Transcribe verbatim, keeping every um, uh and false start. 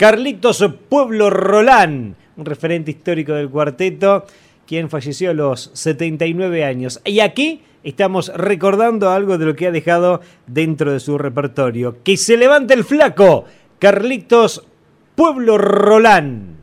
Carlitos Pueblo Rolán, un referente histórico del cuarteto, quien falleció a los setenta y nueve años. Y aquí estamos recordando algo de lo que ha dejado dentro de su repertorio. ¡Que se levante el flaco! Carlitos Pueblo Rolán.